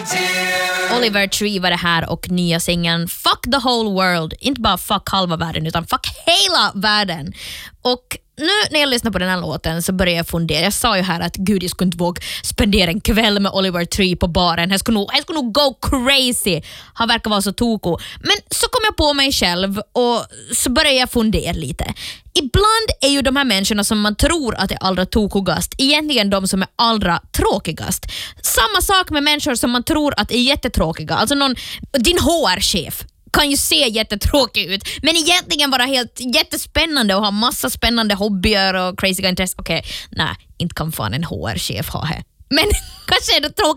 Oliver Tree var det här och nya singeln Fuck the whole world. Inte bara fuck halva världen utan fuck hela världen. Och nu när jag lyssnar på den här låten så börjar jag fundera. Jag sa ju här att gud, jag skulle inte våga spendera en kväll med Oliver Tree på baren. Jag skulle nog go crazy. Han verkar vara så toko. Men så kom jag på mig själv och så började jag fundera lite. Ibland är ju de här människorna som man tror att är allra tokigast egentligen de som är allra tråkigast. Samma sak med människor som man tror att är jättetråkiga. Alltså din HR-chef kan ju se jättetråkig ut, men egentligen vara helt jättespännande och ha massa spännande hobbyer och crazy intressen. Okej, nej, inte kan fan en HR-chef ha här. Men kanske är det tråkigt